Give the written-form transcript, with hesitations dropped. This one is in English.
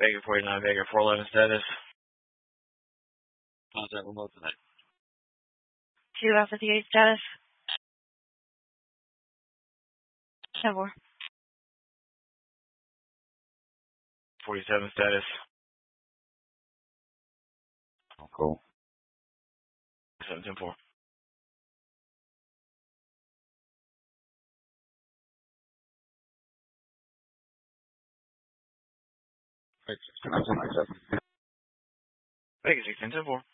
Vega 49, Vega 411 status. How's that remote tonight? 2 Alpha 58 status. 10-4. 47 status. Oh, cool. 7-10-4. Vega 16-10-4.